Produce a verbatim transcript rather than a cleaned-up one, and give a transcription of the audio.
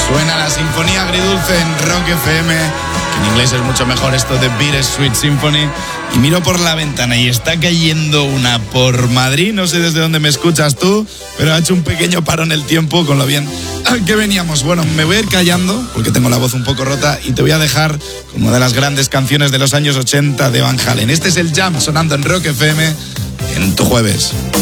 Suena la sinfonía agridulce en Rock F M, que en inglés es mucho mejor esto de Bittersweet Symphony. Y miro por la ventana y está cayendo una por Madrid, no sé desde dónde me escuchas tú, pero ha hecho un pequeño parón el tiempo con lo bien que veníamos. Bueno, me voy a ir callando porque tengo la voz un poco rota y te voy a dejar con una de las grandes canciones de los años ochenta de Van Halen. Este es el Jam sonando en Rock F M en tu jueves.